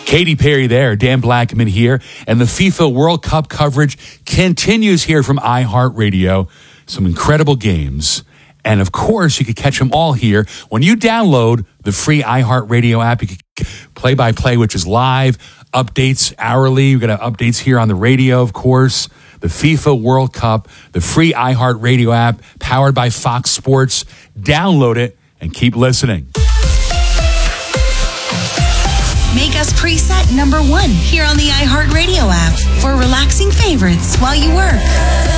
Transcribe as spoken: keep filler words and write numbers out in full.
Katy Perry there, Dan Blackman here, and the FIFA World Cup coverage continues here from iHeartRadio. Some incredible games. And of course, you can catch them all here when you download the free iHeartRadio app. You can play-by-play, which is live, updates hourly. We've got updates here on the radio, of course. The FIFA World Cup, the free iHeartRadio app, powered by Fox Sports. Download it and keep listening. Make us preset number one here on the iHeartRadio app for relaxing favorites while you work.